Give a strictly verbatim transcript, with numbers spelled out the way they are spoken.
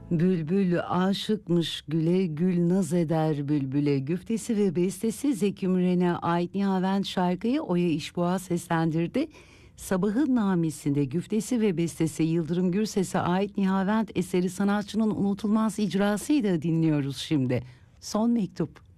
Bülbül aşıkmış güle, gül naz eder bülbüle. Güftesi ve bestesi Zeki Müren'e ait Nihavent şarkıyı Oya İşboğa seslendirdi. Sabahın Namesi'nde güftesi ve bestesi Yıldırım Gürses'e ait Nihavent eseri sanatçının unutulmaz icrasıyla dinliyoruz şimdi. Son Mektup.